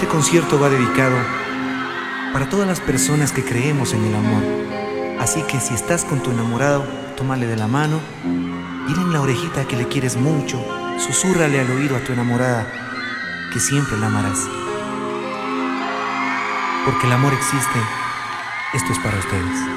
Este concierto va dedicado para todas las personas que creemos en el amor. Así que si estás con tu enamorado, tómale de la mano, dile en la orejita que le quieres mucho, susúrrale al oído a tu enamorada que siempre la amarás. Porque el amor existe, esto es para ustedes.